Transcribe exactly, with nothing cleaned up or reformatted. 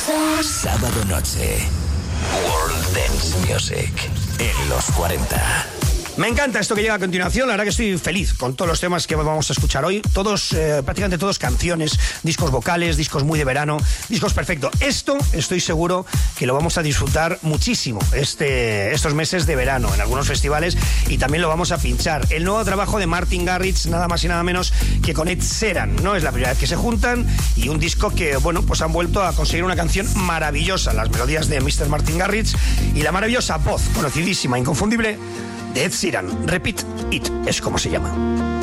Sábado noche. World Dance Music en los cuarenta. Me encanta esto que llega a continuación. La verdad que estoy feliz con todos los temas que vamos a escuchar hoy. Todos, eh, prácticamente todos canciones, discos vocales, discos muy de verano, discos perfectos. Esto estoy seguro que lo vamos a disfrutar muchísimo este, estos meses de verano en algunos festivales, y también lo vamos a pinchar. El nuevo trabajo de Martin Garrix, nada más y nada menos que con Ed Sheeran. No es la primera vez que se juntan, y un disco que, bueno, pues han vuelto a conseguir una canción maravillosa. Las melodías de mister Martin Garrix y la maravillosa voz, conocidísima, inconfundible, de Ed Sheeran. Repeat It es como se llama.